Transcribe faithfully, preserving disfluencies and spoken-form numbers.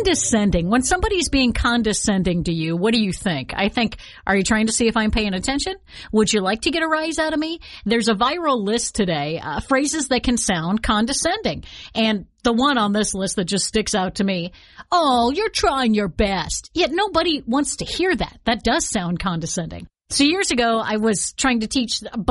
Condescending. When somebody's being condescending to you, what do you think? I think, are you trying to see if I'm paying attention? Would you like to get a rise out of me? There's a viral list today, uh, phrases that can sound condescending. And the one on this list that just sticks out to me, oh, you're trying your best. Yet nobody wants to hear that. That does sound condescending. So years ago, I was trying to teach a